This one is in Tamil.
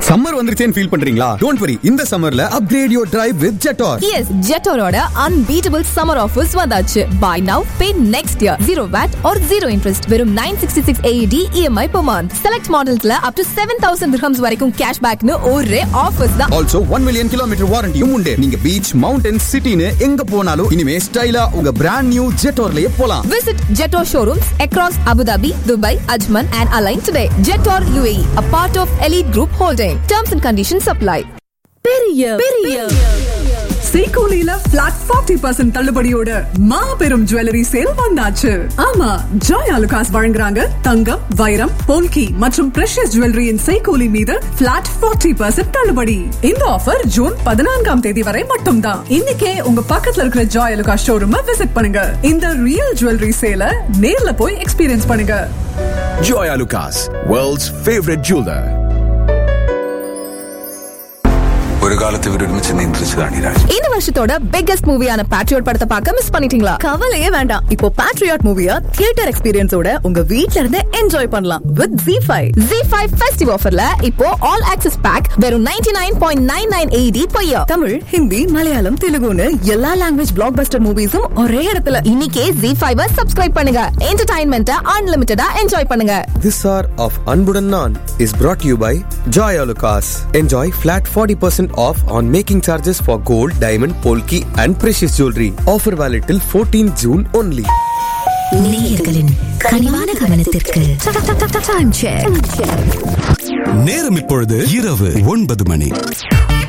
சம்மர் வந்துருச்சேன்னு ஃபீல் பண்றீங்களா? டோன்ட் வரி, இந்த சம்மர்ல upgrade your drive with Jetor. Yes, Jetorோட unbeatable summer offers வந்தாச்சு. Buy now, pay next year. 0 VAT or 0 interest. வெறும் 966 AED EMI per month. Select modelsல up to 7,000 dirhams வரைக்கும் cashbackனு ஒரே offers தான். Also 1 million kilometer warranty உண்டு. நீங்க பீச், மவுண்டன், சிட்டின்னு எங்க போனாலும் இனிமே ஸ்டைலா உங்க பிராண்ட் நியூ Jetorலயே போலாம். Visit Jetor showrooms across Abu Dhabi, Dubai, Ajman and Align today. Jetor UAE, a part of Elite Group Holding. Terms and conditions apply. பெரிய சீகோலில flat 40% தள்ளுபடியோட மாபெரும் ஜுவல்லரி சேல் வந்தாச்சு. ஆமா, ஜாய் ஆலுகாஸ் வழங்குறாங்க தங்கம், வைரம், போல்கி மற்றும் பிரஷியஸ் ஜுவல்லரியின் சீகோலி மீது flat 40% தள்ளுபடி. இந்த ஆஃபர் ஜூன் 14ஆம் தேதி வரை மட்டும்தான். இன்னைக்கே உங்க பக்கத்துல இருக்கிற ஜாய் ஆலுகாஸ் ஷோரூம் விசிட் பண்ணுங்க. இந்த ரியல் ஜுவல்லரி சேல நேர்ல போய் எக்ஸ்பீரியன்ஸ் பண்ணுங்க. Joy Alucas, world's favorite jeweler. ஒரு காலத்தை விரும்பிச்சு நின்றுச்சுதான். இந்த வருஷத்தோட பிக்கெஸ்ட் மூவியான பேட்ரியாட் படத்தை பார்க்க மிஸ் பண்ணிட்டீங்களா? கவலையே வேண்டாம். இப்போ பேட்ரியாட் மூவிய தியேட்டர் எக்ஸ்பீரியன்ஸோட உங்க வீட்ல இருந்து என்ஜாய் பண்ணலாம் வித் ZEE5. ZEE5 ஃபெஸ்டிவ் ஆஃபர்ல இப்போ ஆல் ஆக்சஸ் பேக் வெறும் 99.99 AED per year. Tamil, Hindi, Malayalam, தெலுங்குன்னு எல்லா லாங்குவேஜ் பிளாக்பஸ்டர் மூவிஸும் ஒரே இடத்துல. இன்னைக்கே ZEE5 சப்ஸ்கிரைப் பண்ணுங்க. என்டர்டைன்மெண்ட்டை அன்லிமிட்டடா என்ஜாய் பண்ணுங்க. This hour of Anbudan Naan is brought to you by Joy Alucas. Enjoy flat 40% off on making charges for gold, diamond, polki and precious jewelry. Offer valid till 14 June only. நேயர்களின் கனிவான கவனத்திற்கு நேரம் இப்பொழுது இரவு 9 மணி.